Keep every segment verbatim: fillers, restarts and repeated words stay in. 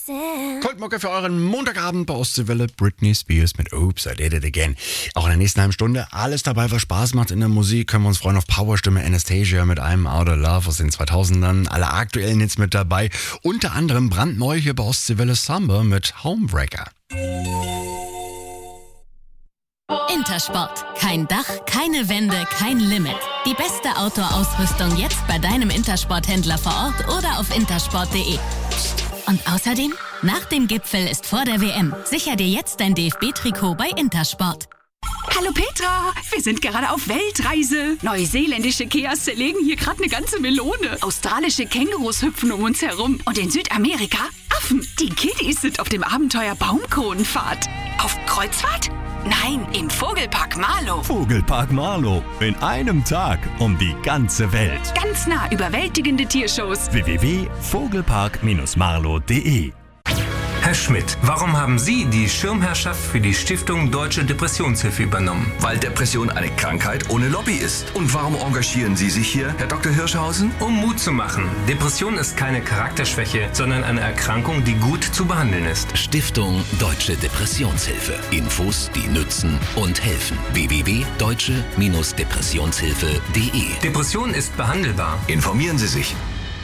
Kultmucke für euren Montagabend bei Ostseewelle. Britney Spears mit Oops, I Did It Again. Auch in der nächsten halben Stunde alles dabei, was Spaß macht in der Musik. Können wir uns freuen auf Powerstimme Anastasia mit einem Out of Love aus den zweitausendern. Alle aktuellen Hits mit dabei. Unter anderem brandneu hier bei Ostseewelle Samba mit Homebreaker. Intersport. Kein Dach, keine Wände, kein Limit. Die beste Outdoor-Ausrüstung jetzt bei deinem Intersport-Händler vor Ort oder auf intersport punkt de. Und außerdem, nach dem Gipfel ist vor der W M. Sicher dir jetzt dein D F B-Trikot bei Intersport. Hallo Petra, wir sind gerade auf Weltreise. Neuseeländische Keas zerlegen hier gerade eine ganze Melone. Australische Kängurus hüpfen um uns herum. Und in Südamerika Affen. Die Kiddies sind auf dem Abenteuer Baumkronenfahrt. Auf Kreuzfahrt? Nein, im Vogelpark Marlow. Vogelpark Marlow. In einem Tag um die ganze Welt. Ganz nah überwältigende Tiershows. w w w punkt vogelpark Bindestrich marlow punkt de. Herr Schmidt, warum haben Sie die Schirmherrschaft für die Stiftung Deutsche Depressionshilfe übernommen? Weil Depression eine Krankheit ohne Lobby ist. Und warum engagieren Sie sich hier, Herr Doktor Hirschhausen? Um Mut zu machen. Depression ist keine Charakterschwäche, sondern eine Erkrankung, die gut zu behandeln ist. Stiftung Deutsche Depressionshilfe. Infos, die nützen und helfen. w w w punkt deutsche Depressionshilfe punkt de. Depression ist behandelbar. Informieren Sie sich.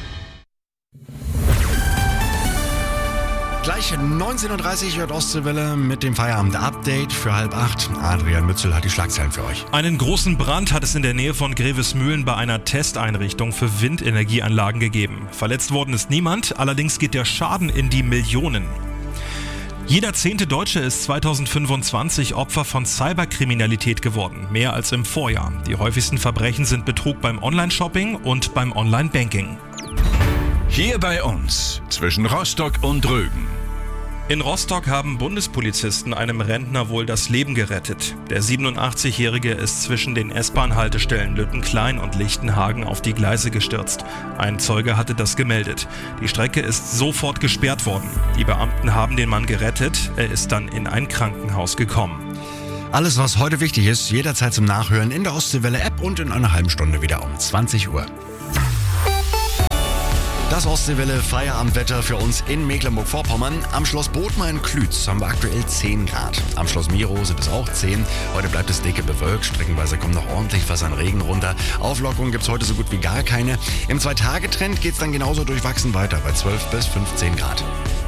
Gleich neunzehn Uhr dreißig hört Ostseewelle mit dem Feierabend-Update für halb acht. Adrian Mützel hat die Schlagzeilen für euch. Einen großen Brand hat es in der Nähe von Grevesmühlen bei einer Testeinrichtung für Windenergieanlagen gegeben. Verletzt worden ist niemand, allerdings geht der Schaden in die Millionen. Jeder zehnte Deutsche ist zweitausendfünfundzwanzig Opfer von Cyberkriminalität geworden, mehr als im Vorjahr. Die häufigsten Verbrechen sind Betrug beim Online-Shopping und beim Online-Banking. Hier bei uns, zwischen Rostock und Rügen. In Rostock haben Bundespolizisten einem Rentner wohl das Leben gerettet. Der siebenundachtzigjährige ist zwischen den S-Bahn-Haltestellen Lüttenklein und Lichtenhagen auf die Gleise gestürzt. Ein Zeuge hatte das gemeldet. Die Strecke ist sofort gesperrt worden. Die Beamten haben den Mann gerettet. Er ist dann in ein Krankenhaus gekommen. Alles, was heute wichtig ist, jederzeit zum Nachhören in der Ostseewelle-App und in einer halben Stunde wieder um zwanzig Uhr. Das Ostseewelle Feierabendwetter für uns in Mecklenburg-Vorpommern. Am Schloss Bodmer in Klütz haben wir aktuell zehn Grad. Am Schloss Miro sind es auch zehn. Heute bleibt es dicke bewölkt. Streckenweise kommt noch ordentlich was an Regen runter. Auflockerungen gibt es heute so gut wie gar keine. Im Zwei-Tage-Trend geht es dann genauso durchwachsen weiter bei zwölf bis fünfzehn Grad.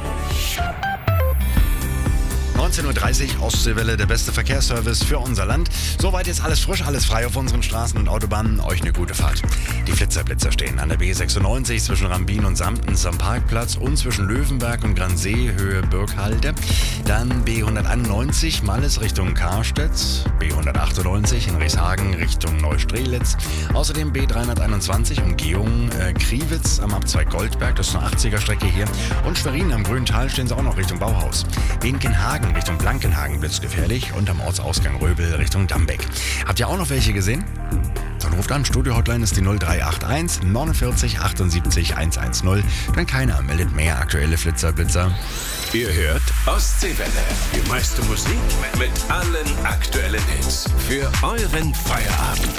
neunzehn Uhr dreißig, Ostseewelle, der beste Verkehrsservice für unser Land. Soweit jetzt alles frisch, alles frei auf unseren Straßen und Autobahnen. Euch eine gute Fahrt. Die Flitzerblitzer stehen an der B sechsundneunzig zwischen Rambin und Samtens am Parkplatz und zwischen Löwenberg und Gransee, Höhe Birkhalde. Dann B hunderteinundneunzig, Malles Richtung Karstedt. B hundertachtundneunzig in Rieshagen Richtung Neustrelitz. Außerdem B dreihunderteinundzwanzig, Umgehung äh, Kriwitz am Abzweig Goldberg. Das ist eine achtziger-Strecke hier. Und Schwerin am Grünen Tal stehen sie auch noch Richtung Bauhaus. Benkenhagen Richtung Blankenhagen blitzgefährlich und am Ortsausgang Röbel Richtung Dambeck. Habt ihr auch noch welche gesehen? Dann ruft an, Studio-Hotline ist die null drei acht eins neunundvierzig achtundsiebzig hundertzehn. Wenn keiner meldet mehr aktuelle Flitzerblitzer. Ihr hört Ostseewelle. Die meiste Musik mit allen aktuellen Hits. Für euren Feierabend.